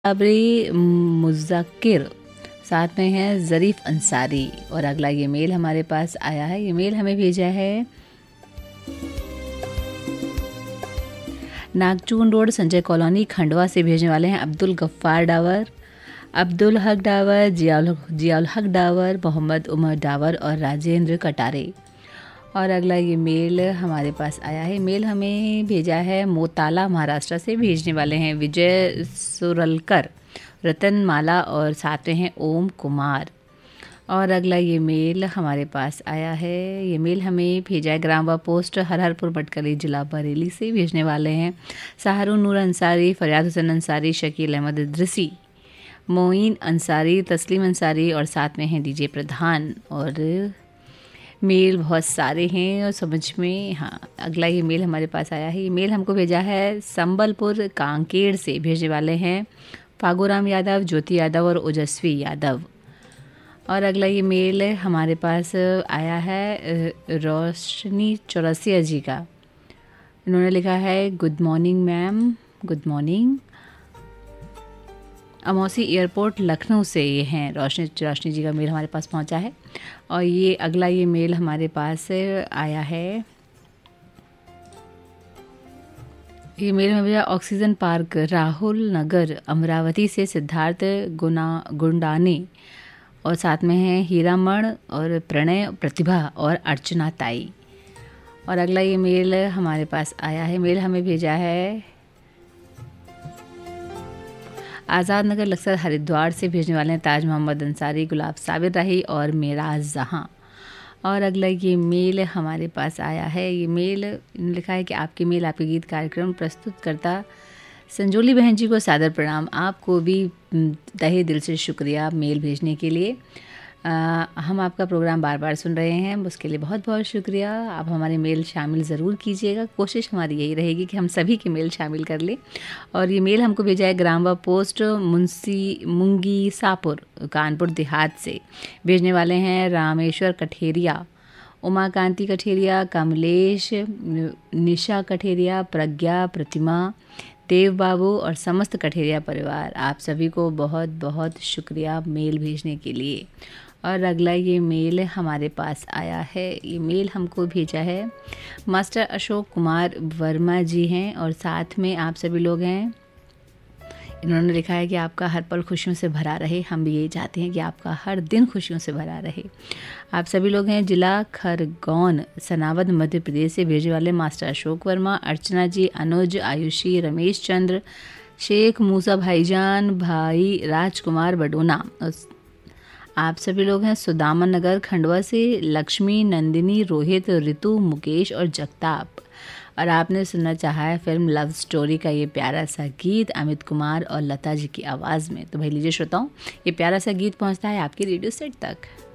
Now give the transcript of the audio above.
अबरी मुज़क्किर, साथ में है ज़रीफ़ अंसारी। और अगला ये मेल हमारे पास आया है। ये मेल हमें भेजा है नागचून रोड संजय कॉलोनी खंडवा से। भेजने वाले हैं अब्दुल गफ्फार डावर, अब्दुल हक डावर, जियाउल हक डावर, मोहम्मद उमर डावर और राजेंद्र कटारे। और अगला ये मेल हमारे पास आया है। मेल हमें भेजा है मोताला महाराष्ट्र से। भेजने वाले हैं विजय सुरलकर, रतन माला और साथ में हैं ओम कुमार। और अगला ये मेल हमारे पास आया है। ये मेल हमें भेजा है ग्राम पोस्ट हरहरपुर मटकली जिला बरेली से। भेजने वाले हैं सहारून नूर अंसारी, फरियाद हुसैन अंसारी, शकील अहमद इद्रिसी, मोइन अंसारी, तस्लीम अंसारी और साथ में हैं डीजे प्रधान। और मेल बहुत सारे हैं और समझ में, हाँ, अगला ये मेल हमारे पास आया है। ये मेल हमको भेजा है संबलपुर कांकेर से। भेजने वाले हैं फागूराम यादव, ज्योति यादव और ओजस्वी यादव। और अगला ये मेल हमारे पास आया है रोशनी चौरसिया जी का। इन्होंने लिखा है good morning ma'am, good morning. Amausi airport Lucknow से ये हैं रोशनी जी का मेल हमारे पास पहुंचा है। और ये अगला ये मेल हमारे पास आया है। ये मेल में भैया ऑक्सीजन पार्क राहुल नगर अमरावती से सिद्धार्थ गुंडाने और साथ में हैं हीरामण और प्रणय, प्रतिभा और अर्चना ताई। और अगला ये मेल हमारे पास आया है। मेल हमें भेजा है आज़ाद नगर लक्सर हरिद्वार से। भेजने वाले हैं ताज मोहम्मद अंसारी, गुलाब साबिर राही और मेराज जहां। और अगला ये मेल हमारे पास आया है। ये मेल लिखा है कि आपकी मेल आपके गीत कार्यक्रम प्रस्तुत करता संजोली बहन जी को सादर प्रणाम। आपको भी तहे दिल से शुक्रिया मेल भेजने के लिए। हम आपका प्रोग्राम बार बार सुन रहे हैं, उसके लिए बहुत बहुत शुक्रिया। आप हमारे मेल शामिल ज़रूर कीजिएगा। कोशिश हमारी यही रहेगी कि हम सभी के मेल शामिल कर लें। और ये मेल हमको भेजा है ग्राम व पोस्ट मुंगी सापुर कानपुर देहात से। भेजने वाले हैं रामेश्वर कठेरिया, उमाकांति कठेरिया, कमलेश, निशा कठेरिया, प्रज्ञा, प्रतिमा, देव बाबू और समस्त कठेरिया परिवार। आप सभी को बहुत बहुत शुक्रिया मेल भेजने के लिए। और अगला ये मेल हमारे पास आया है। ये मेल हमको भेजा है मास्टर अशोक कुमार वर्मा जी हैं और साथ में आप सभी लोग हैं। इन्होंने लिखा है कि आपका हर पल खुशियों से भरा रहे। हम भी यही चाहते हैं कि आपका हर दिन खुशियों से भरा रहे। आप सभी लोग हैं जिला खरगोन सनावद मध्य प्रदेश से। भेजने वाले मास्टर अशोक वर्मा, अर्चना जी, अनुज, आयुषी, रमेश चंद्र, शेख मूसा भाईजान, भाई राजकुमार बडोना। आप सभी लोग हैं सुदामा नगर खंडवा से। लक्ष्मी, नंदिनी, रोहित, ऋतु, मुकेश और जगताप। और आपने सुनना चाहा है फिल्म लव स्टोरी का ये प्यारा सा गीत अमित कुमार और लता जी की आवाज़ में। तो भाई लीजिए श्रोताओं, ये प्यारा सा गीत पहुंचता है आपके रेडियो सेट तक।